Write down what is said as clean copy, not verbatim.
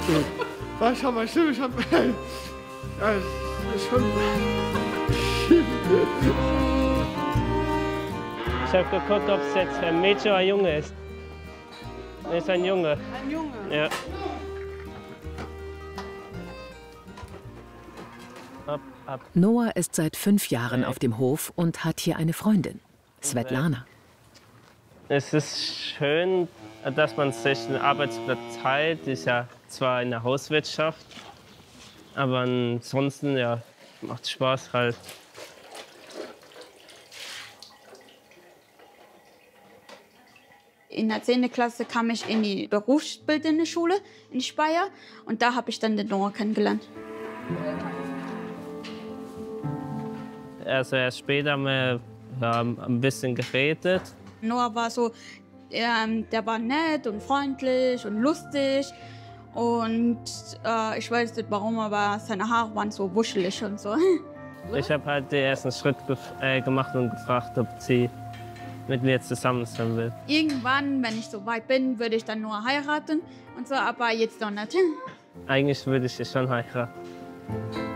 Schau mal, stimmt, ich hab... Ja, ist schon... Ich habe geguckt, ob es jetzt ein Mädchen oder ein Junge ist. Es ist ein Junge. Ein Junge? Ja. Noah ist seit 5 Jahren auf dem Hof und hat hier eine Freundin, Svetlana. Es ist schön, dass man sich einen Arbeitsplatz teilt. Ist ja zwar in der Hauswirtschaft, aber ansonsten ja, macht Spaß halt. In der 10. Klasse kam ich in die berufsbildende Schule in Speyer und da habe ich dann den Noah kennengelernt. Also erst später haben wir ein bisschen geredet. Noah war so, der war nett und freundlich und lustig und ich weiß nicht warum, aber seine Haare waren so wuschelig und so. Ich habe halt den ersten Schritt gemacht und gefragt, ob sie mit mir zusammen sein will. Irgendwann, wenn ich so weit bin, würde ich dann Noah heiraten und so, aber jetzt noch nicht. Eigentlich würde ich sie schon heiraten.